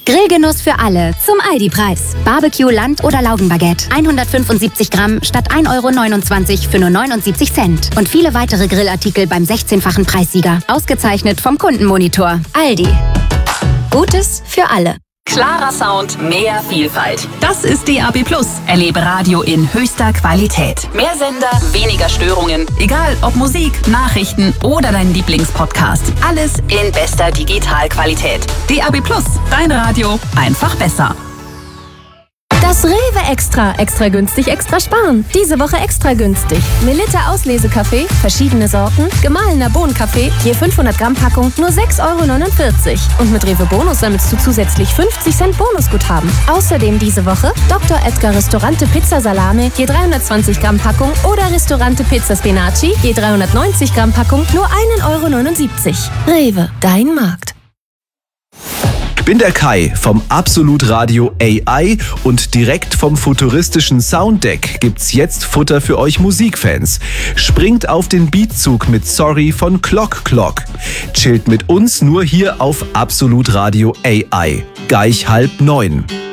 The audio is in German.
Grillgenuss für alle zum Aldi-Preis. Barbecue, Land- oder Laugenbaguette. 175 Gramm statt 1,29 € für nur 79 Cent. Und viele weitere Grillartikel beim 16-fachen Preissieger. Ausgezeichnet vom Kundenmonitor. Aldi. Gutes für alle. Klarer Sound, mehr Vielfalt. Das ist DAB+. Erlebe Radio in höchster Qualität. Mehr Sender, weniger Störungen. Egal ob Musik, Nachrichten oder dein Lieblingspodcast. Alles in bester Digitalqualität. DAB+, dein Radio, einfach besser. Das Rewe Extra. Extra günstig, extra sparen. Diese Woche extra günstig. Melitta Auslesekaffee, verschiedene Sorten, gemahlener Bohnenkaffee, je 500 Gramm Packung, nur 6,49 €. Und mit Rewe Bonus sammelst du zusätzlich 50 Cent Bonusguthaben. Außerdem diese Woche Dr. Edgar Ristorante Pizza Salame, je 320 Gramm Packung oder Ristorante Pizza Spinaci, je 390 Gramm Packung, nur 1,79 €. Rewe, dein Markt. Ich bin der Kai vom Absolut Radio AI und direkt vom futuristischen Sounddeck gibt's jetzt Futter für euch Musikfans. Springt auf den Beatzug mit Sorry von Clock Clock. Chillt mit uns nur hier auf Absolut Radio AI. Gleich 8:30.